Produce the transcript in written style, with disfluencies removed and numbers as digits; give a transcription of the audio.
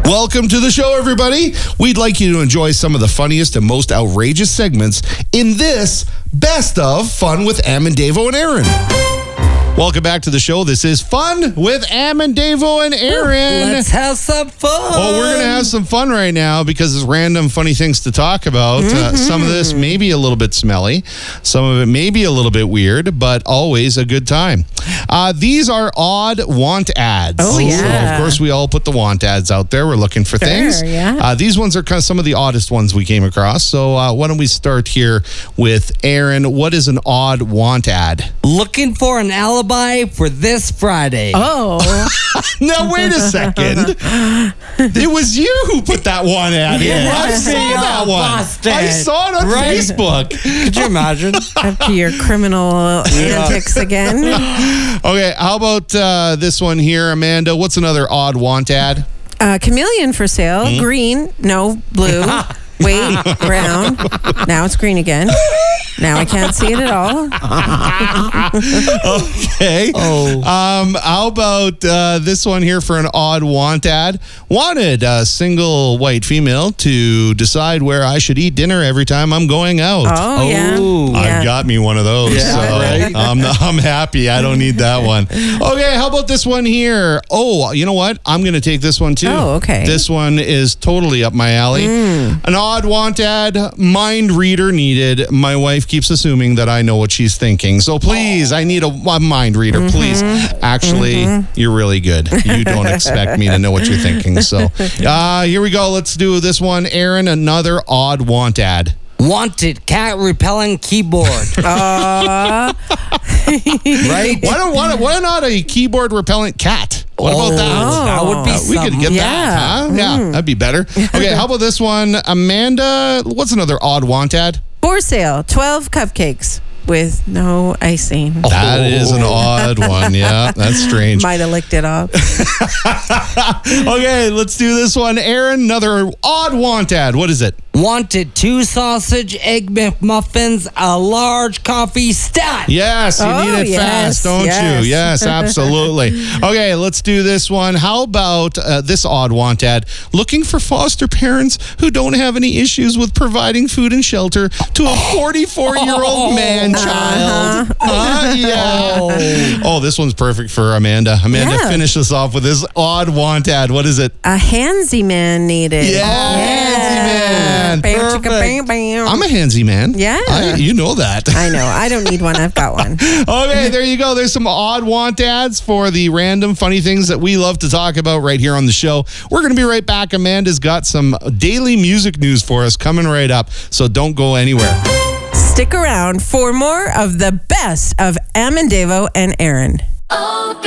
Welcome to the show, everybody. We'd like you to enjoy some of the funniest and most outrageous segments in this Best of Fun with Am and Davo and Aaron. Welcome back to the show. This is Fun with Am and Davo and Aaron. Let's have some fun. Oh, we're going to have some fun right now because it's random funny things to talk about. Some of this may be a little bit smelly. Some of it may be a little bit weird, but always a good time. These are odd want ads. Oh, yeah. So, of course, we all put the want ads out there. We're looking for things. Yeah. These ones are kind of some of the oddest ones we came across. So why don't we start here with Aaron. What is an odd want ad? Looking for an alibi for this Friday. Oh. Now, wait a second. It was you who put that one ad in. I saw that one. Busted. I saw it on Facebook. Could you imagine? Up to your criminal antics again. Okay, how about this one here, Amanda? What's another odd want ad? Chameleon for sale. Green. No, blue. Wait, brown. Now it's green again. Now I can't see it at all. Okay. How about this one here for an odd want ad? Wanted a single white female to decide where I should eat dinner every time I'm going out. Oh, yeah. I've got me one of those. Yeah, so right. I'm happy. I don't need that one. Okay, how about this one here? Oh, you know what? I'm going to take this one too. Oh, okay. This one is totally up my alley. An odd want ad, mind reader needed. My wife keeps assuming that I know what she's thinking. So please, I need a mind reader, please. Actually, you're really good. You don't expect me to know what you're thinking. So here we go. Let's do this one. Aaron, another odd want ad. Wanted cat repellent keyboard. Right? Why not a keyboard repellent cat? What about that? That would be We could get that, huh? Yeah, that'd be better. Okay, how about this one? Amanda, what's another odd want ad? For sale. 12 cupcakes with no icing. That is an odd one. Yeah, that's strange. Might have licked it up. Okay, let's do this one. Aaron, another odd want ad. What is it? Wanted 2 sausage, egg McMuffins, a large coffee stat. Yes, you need it fast, don't you? Yes, absolutely. Okay, let's do this one. How about this odd want ad? Looking for foster parents who don't have any issues with providing food and shelter to a 44-year-old man-child. Yeah. Oh, this one's perfect for Amanda. Amanda, finish us off with this odd want ad. What is it? A handsy man needed. Handsy man. Bam, chicka, bam, bam. I'm a handsy man. Yeah. You know that. I know. I don't need one. I've got one. Okay, there you go. There's some odd want ads for the random funny things that we love to talk about right here on the show. We're going to be right back. Amanda's got some daily music news for us coming right up, so don't go anywhere. Stick around for more of the best of Am and Davo and Aaron.